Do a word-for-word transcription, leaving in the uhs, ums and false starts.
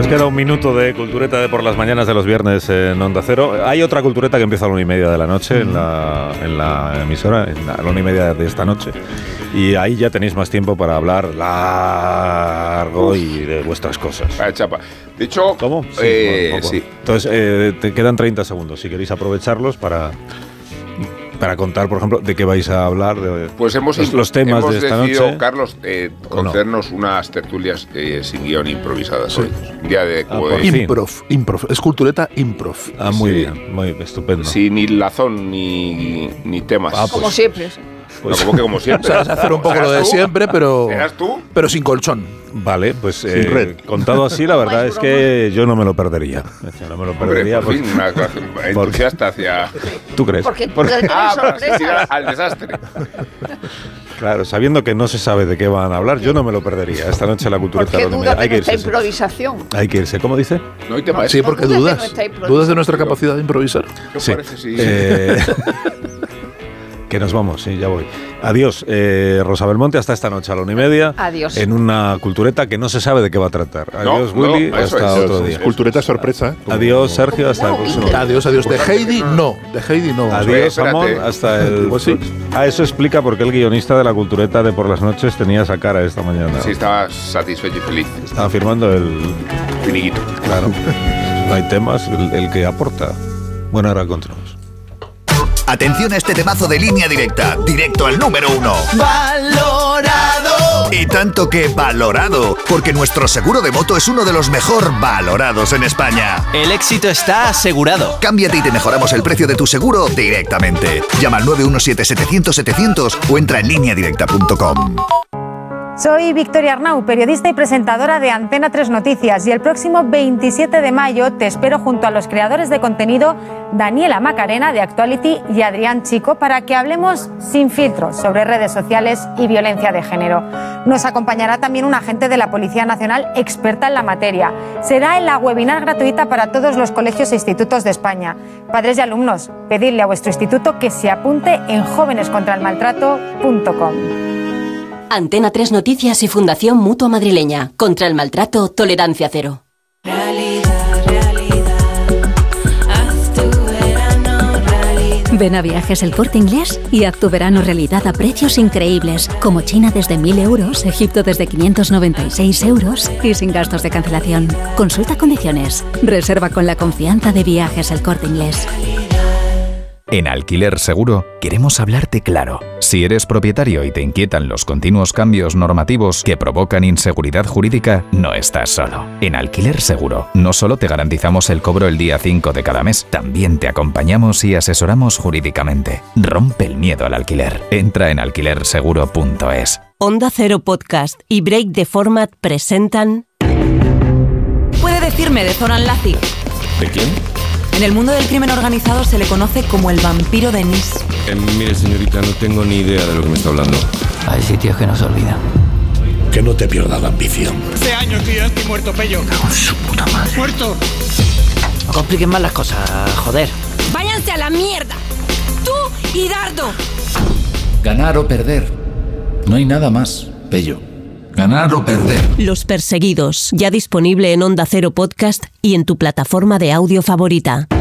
queda un minuto de cultureta de por las mañanas de los viernes en Onda Cero. Hay otra cultureta que empieza a la una y media de la noche en la, en la emisora, en la, a la una y media de esta noche. Y ahí ya tenéis más tiempo para hablar largo y de vuestras cosas. Ah, chapa. De hecho, ¿cómo? Sí, eh, bueno, sí. Entonces, eh, te quedan treinta segundos. Si queréis aprovecharlos para... Para contar, por ejemplo, de qué vais a hablar, de pues hemos, los, los temas hemos de esta decidido, noche. Carlos, eh, concedernos no? unas tertulias eh, sin guión improvisadas. Sí. Hoy. Un día de, ah, de improv, improv, es cultureta improv. Ah, muy sí. bien, muy estupendo. Sin ni lazón ni, ni temas. Ah, pues, como siempre. Pues, no, como que como siempre. O sea, es hacer un poco lo de tú? siempre, pero. ¿Eras tú? Pero sin colchón. Vale, pues sin eh, red. Contado así, la verdad es que yo no me lo perdería. Yo no me lo perdería. Hombre, por fin, una clase entusiasta hacia. ¿Tú crees? Porque, porque ah, para asistir al desastre. Claro, sabiendo que no se sabe de qué van a hablar, yo no me lo perdería. Esta noche la cultureta. ¿Por qué dudas de hay que nuestra irse, improvisación? Hay que irse. ¿Cómo dice? No hay tema. Sí, porque no dudas. dudas. ¿Dudas de nuestra capacidad de improvisar? ¿Qué sí. parece? Sí. Eh, que nos vamos, sí, ya voy. Adiós, eh, Rosa Belmonte, hasta esta noche a la una y media. Adiós. En una cultureta que no se sabe de qué va a tratar. Adiós, no, Willy, no, hasta es, otro es, día. es, cultureta sorpresa. ¿eh? Adiós, Sergio, hasta el próximo. Adiós, adiós. De Heidi, no. De Heidi, no. Adiós, Espérate. Amón, hasta el... Pues sí. Ah, eso explica por qué el guionista de la cultureta de por las noches tenía esa cara esta mañana. Sí, estaba satisfecho y feliz. Estaba firmando el... Finiquito. Claro. No hay temas, el, el que aporta. Bueno, ahora continuamos. Atención a este temazo de Línea Directa, directo al número uno. ¡Valorado! Y tanto que valorado, porque nuestro seguro de moto es uno de los mejor valorados en España. El éxito está asegurado. Cámbiate y te mejoramos el precio de tu seguro directamente. Llama al nueve uno siete, setecientos, setecientos o entra en línea directa punto com. Soy Victoria Arnau, periodista y presentadora de Antena tres Noticias, y el próximo veintisiete de mayo te espero junto a los creadores de contenido Daniela Macarena de Actuality y Adrián Chico para que hablemos sin filtros sobre redes sociales y violencia de género. Nos acompañará también un agente de la Policía Nacional experta en la materia. Será en la webinar gratuita para todos los colegios e institutos de España. Padres y alumnos, pedidle a vuestro instituto que se apunte en jóvenes contra el maltrato punto com. Antena tres Noticias y Fundación Mutua Madrileña. Contra el maltrato, tolerancia cero. Realidad, realidad. Haz tu verano realidad. Ven a Viajes El Corte Inglés y haz tu verano realidad a precios increíbles, como China desde mil euros, Egipto desde quinientos noventa y seis euros y sin gastos de cancelación. Consulta condiciones. Reserva con la confianza de Viajes El Corte Inglés. En Alquiler Seguro queremos hablarte claro. Si eres propietario y te inquietan los continuos cambios normativos que provocan inseguridad jurídica, no estás solo. En Alquiler Seguro no solo te garantizamos el cobro el día cinco de cada mes, también te acompañamos y asesoramos jurídicamente. Rompe el miedo al alquiler. Entra en alquiler seguro punto es. Onda Cero Podcast y Break the Format presentan... ¿Puede decirme de Zoran Lazic? ¿De quién? En el mundo del crimen organizado se le conoce como el vampiro de Nice. Eh, mire, señorita, no tengo ni idea de lo que me está hablando. Hay sitios que no se olvidan. Que no te pierdas la ambición. Hace años que yo estoy muerto, Pello. Con su puta madre. ¡Muerto! No compliquen más las cosas, joder. ¡Váyanse a la mierda! ¡Tú y Dardo! Ganar o perder. No hay nada más, Pello. Ganar o perder. Los Perseguidos, ya disponible en Onda Cero Podcast y en tu plataforma de audio favorita.